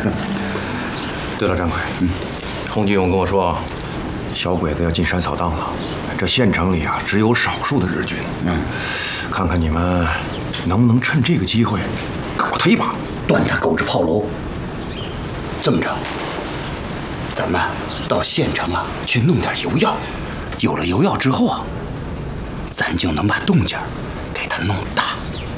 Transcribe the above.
对了，张奎，洪金勇跟我说，小鬼子要进山扫荡了，这县城里啊只有少数的日军。看看你们能不能趁这个机会搞他一把， 断他狗子炮楼。这么着，咱们到县城啊去弄点油药，有了油药之后啊，咱就能把动静给他弄大。